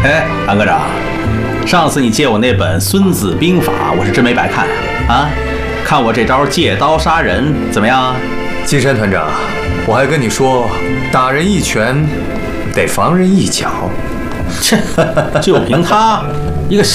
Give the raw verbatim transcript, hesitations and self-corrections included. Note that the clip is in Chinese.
哎，韩科长，上次你借我那本《孙子兵法》，我是真没白看啊！看我这招借刀杀人怎么样啊？ 金山团长，我还跟你说，打人一拳，得防人一脚。 切，就凭他一个